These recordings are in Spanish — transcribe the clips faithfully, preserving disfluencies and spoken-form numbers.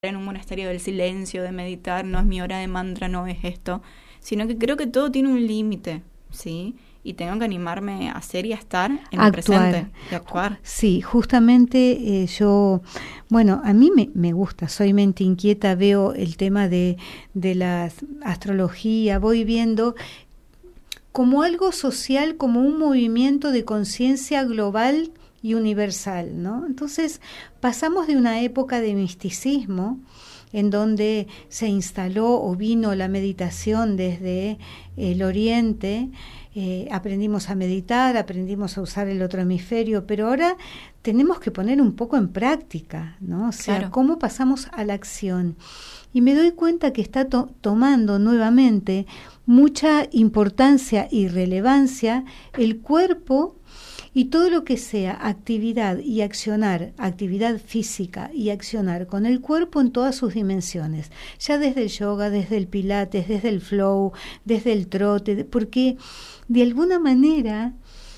en un monasterio del silencio, de meditar, no es mi hora de mantra, no es esto, sino que creo que todo tiene un límite, ¿sí? Y tengo que animarme a ser y a estar en el presente y actuar. Sí, justamente eh, yo, bueno, a mí me, me gusta, soy mente inquieta, veo el tema de, de la astrología, voy viendo como algo social, como un movimiento de conciencia global y universal, ¿no? Entonces pasamos de una época de misticismo en donde se instaló o vino la meditación desde el Oriente, eh, aprendimos a meditar, aprendimos a usar el otro hemisferio, pero ahora tenemos que poner un poco en práctica, ¿no? O sea, Claro. cómo pasamos a la acción. Y me doy cuenta que está to- tomando nuevamente mucha importancia y relevancia el cuerpo y todo lo que sea actividad y accionar, actividad física y accionar con el cuerpo en todas sus dimensiones, ya desde el yoga, desde el pilates, desde el flow, desde el trote, porque de alguna manera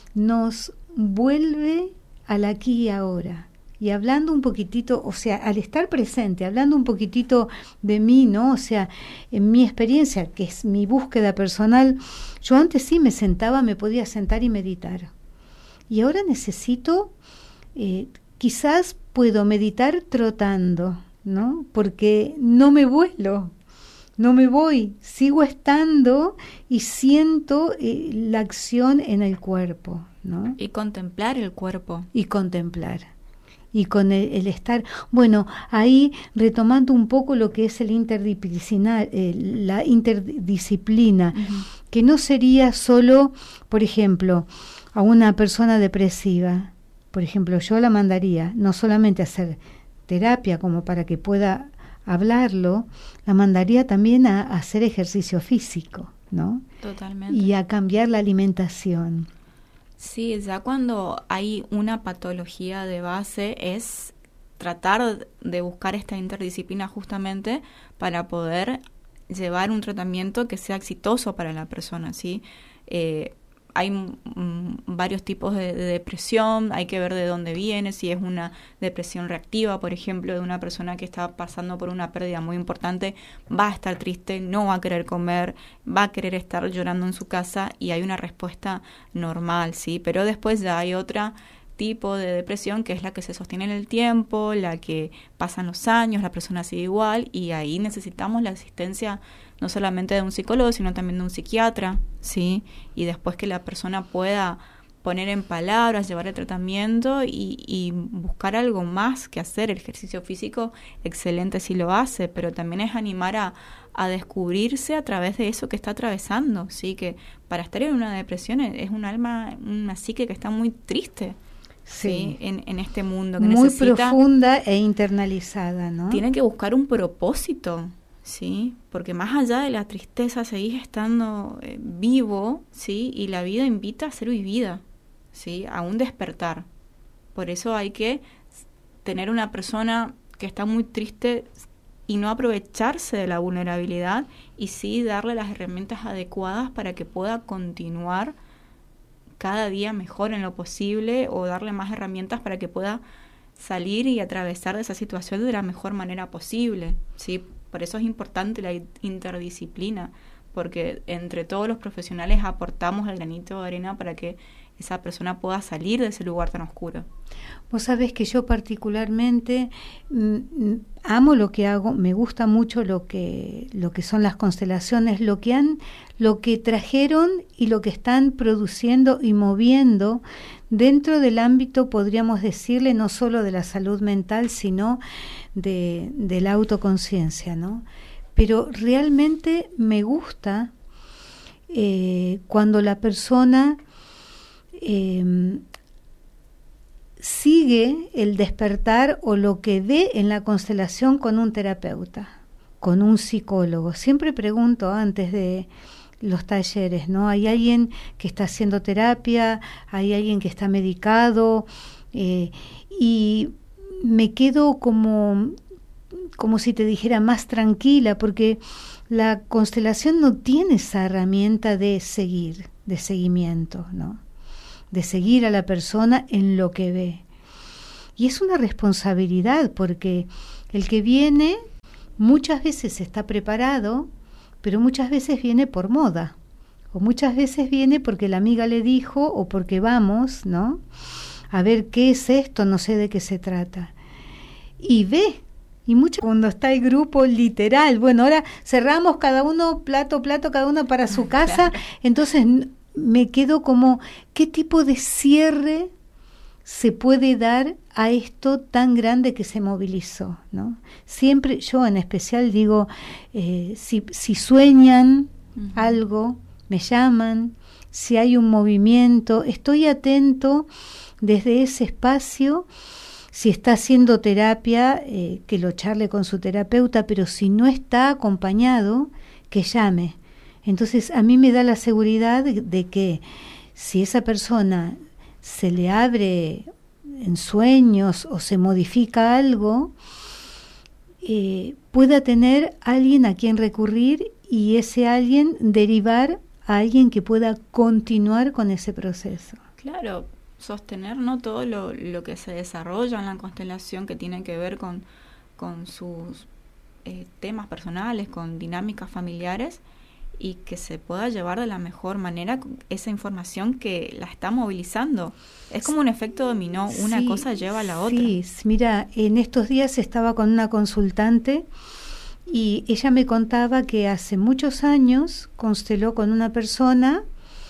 nos vuelve al aquí y ahora. Y hablando un poquitito, o sea, al estar presente, hablando un poquitito de mí, ¿no? O sea, en mi experiencia, que es mi búsqueda personal, yo antes sí me sentaba, me podía sentar y meditar. Y ahora necesito, eh, quizás puedo meditar trotando, ¿no? Porque no me vuelo, no me voy, sigo estando y siento eh, la acción en el cuerpo, ¿no? Y contemplar el cuerpo. Y contemplar. Y con el, el estar, bueno, ahí retomando un poco lo que es el interdisciplinar, eh, la interdisciplina, uh-huh. Que no sería solo, por ejemplo, a una persona depresiva, por ejemplo, yo la mandaría no solamente a hacer terapia como para que pueda hablarlo, la mandaría también a, a hacer ejercicio físico, ¿no? Totalmente. Y a cambiar la alimentación. Sí, ya cuando hay una patología de base es tratar de buscar esta interdisciplina justamente para poder llevar un tratamiento que sea exitoso para la persona, ¿sí? Eh, hay mm, varios tipos de, de depresión, hay que ver de dónde viene, si es una depresión reactiva, por ejemplo, de una persona que está pasando por una pérdida muy importante, va a estar triste, no va a querer comer, va a querer estar llorando en su casa y hay una respuesta normal, ¿sí? Pero después ya hay otra tipo de depresión que es la que se sostiene en el tiempo, la que pasan los años, la persona sigue igual y ahí necesitamos la asistencia no solamente de un psicólogo, sino también de un psiquiatra, ¿sí? Y después que la persona pueda poner en palabras, llevar el tratamiento y, y buscar algo más que hacer. El ejercicio físico, excelente si lo hace, pero también es animar a, a descubrirse a través de eso que está atravesando, ¿sí? Que para estar en una depresión es un alma, una psique que está muy triste. Sí, ¿sí? En, en este mundo que muy necesita, profunda e internalizada, ¿no? Tiene que buscar un propósito, ¿sí? Porque más allá de la tristeza seguís estando eh, vivo, ¿sí? Y la vida invita a ser vivida, ¿sí? A un despertar. Por eso hay que tener una persona que está muy triste y no aprovecharse de la vulnerabilidad y sí darle las herramientas adecuadas para que pueda continuar cada día mejor en lo posible o darle más herramientas para que pueda salir y atravesar de esa situación de la mejor manera posible, ¿sí? Por eso es importante la interdisciplina, porque entre todos los profesionales aportamos el granito de arena para que esa persona pueda salir de ese lugar tan oscuro. Vos sabés que yo particularmente mm, amo lo que hago, me gusta mucho lo que lo que son las constelaciones, lo que han, lo que trajeron y lo que están produciendo y moviendo dentro del ámbito, podríamos decirle, no solo de la salud mental, sino de, de la autoconciencia, ¿no? Pero realmente me gusta eh, cuando la persona eh, sigue el despertar o lo que ve en la constelación con un terapeuta, con un psicólogo. Siempre pregunto antes de los talleres, ¿no? ¿Hay alguien que está haciendo terapia? ¿Hay alguien que está medicado? Eh, y me quedo como, como si te dijera más tranquila, porque la constelación no tiene esa herramienta de seguir, de seguimiento, ¿no? De seguir a la persona en lo que ve. Y es una responsabilidad porque el que viene muchas veces está preparado, pero muchas veces viene por moda, o muchas veces viene porque la amiga le dijo, o porque vamos, ¿no?, a ver qué es esto, no sé de qué se trata. Y ve, y mucho cuando está el grupo literal, bueno, ahora cerramos cada uno, plato, plato, cada uno para su casa, claro. Entonces me quedo como, ¿qué tipo de cierre se puede dar a esto tan grande que se movilizó, ¿no? Siempre, yo en especial digo, eh, si, si sueñan uh-huh. algo, me llaman, si hay un movimiento, estoy atento desde ese espacio. Si está haciendo terapia, eh, que lo charle con su terapeuta, pero si no está acompañado, que llame. Entonces a mí me da la seguridad de, de que si esa persona se le abre en sueños o se modifica algo, eh, pueda tener alguien a quien recurrir y ese alguien derivar a alguien que pueda continuar con ese proceso. Claro, sostener, ¿no?, todo lo, lo que se desarrolla en la constelación que tiene que ver con, con sus eh, temas personales, con dinámicas familiares, y que se pueda llevar de la mejor manera esa información que la está movilizando. Es como un efecto dominó, una sí, cosa lleva a la otra. Sí, mira, en estos días estaba con una consultante y ella me contaba que hace muchos años consteló con una persona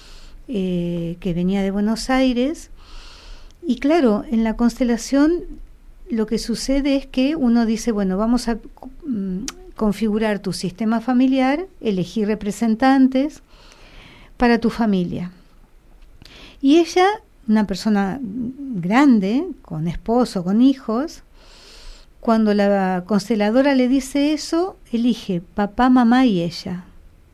eh, que venía de Buenos Aires, y claro, en la constelación lo que sucede es que uno dice, bueno, vamos a mm, configurar tu sistema familiar, elegir representantes para tu familia. Y ella, una persona grande, con esposo, con hijos, cuando la consteladora le dice eso, elige papá, mamá y ella.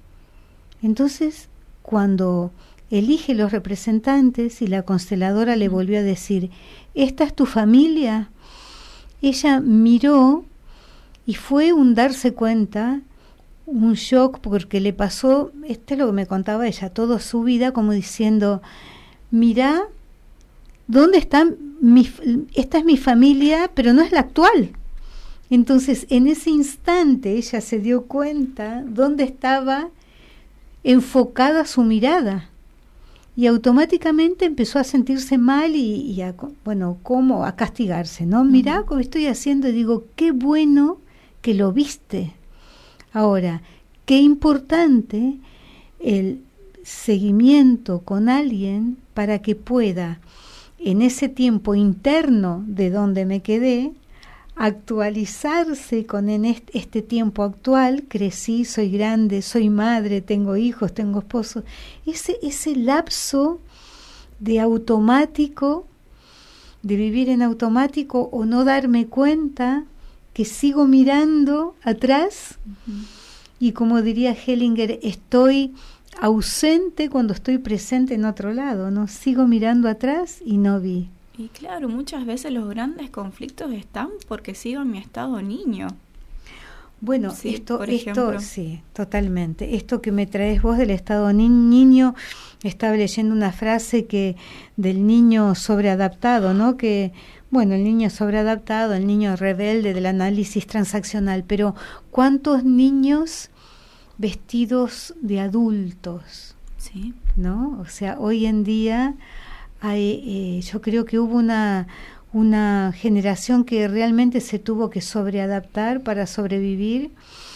Entonces, cuando elige los representantes y la consteladora le volvió a decir, ¿esta es tu familia?, ella miró y fue un darse cuenta, un shock, porque le pasó, esto es lo que me contaba ella, toda su vida, como diciendo, mirá, ¿dónde está mi, esta es mi familia, pero no es la actual? Entonces, en ese instante ella se dio cuenta dónde estaba enfocada su mirada. Y automáticamente empezó a sentirse mal y, y a, bueno, ¿cómo? A castigarse, ¿no? Uh-huh. Mirá cómo estoy haciendo, y digo, qué bueno que lo viste. Ahora, qué importante el seguimiento con alguien para que pueda, en ese tiempo interno de donde me quedé, actualizarse con en este, este tiempo actual. Crecí, soy grande, soy madre, tengo hijos, tengo esposo. Ese, ese lapso de automático, de vivir en automático o no darme cuenta que sigo mirando atrás, uh-huh. y como diría Hellinger, estoy ausente cuando estoy presente en otro lado, ¿no? Sigo mirando atrás y no vi. Y claro, muchas veces los grandes conflictos están porque sigo en mi estado niño. Bueno, sí, esto, por esto, ejemplo. sí, totalmente. Esto que me traes vos del estado ni- niño, estaba leyendo una frase que del niño sobreadaptado, ¿no? Que, bueno, el niño sobreadaptado, el niño rebelde del análisis transaccional, pero ¿cuántos niños vestidos de adultos? Sí. ¿No? O sea, hoy en día hay, eh, yo creo que hubo una una generación que realmente se tuvo que sobreadaptar para sobrevivir,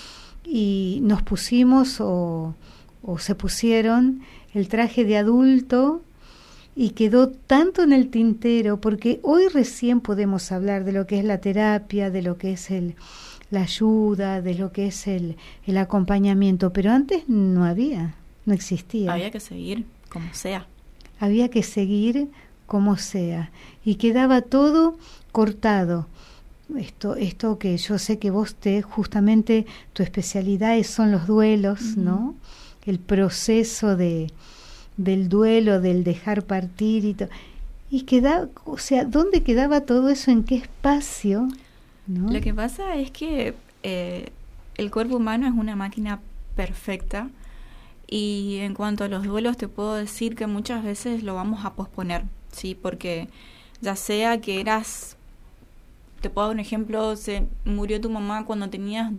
y nos pusimos o, o se pusieron el traje de adulto y quedó tanto en el tintero, porque hoy recién podemos hablar de lo que es la terapia, de lo que es el, la ayuda, de lo que es el, el acompañamiento, pero antes no había, no existía. Había que seguir como sea. Había que seguir como sea, y quedaba todo cortado. Esto, esto que yo sé que vos te, justamente tu especialidad son los duelos, uh-huh. ¿no? El proceso de del duelo, del dejar partir y todo. Y quedaba, o sea, ¿dónde quedaba todo eso? ¿En qué espacio? ¿No? Lo que pasa es que eh, el cuerpo humano es una máquina perfecta, y en cuanto a los duelos te puedo decir que muchas veces lo vamos a posponer. Sí, porque ya sea que eras, te puedo dar un ejemplo, se murió tu mamá cuando tenías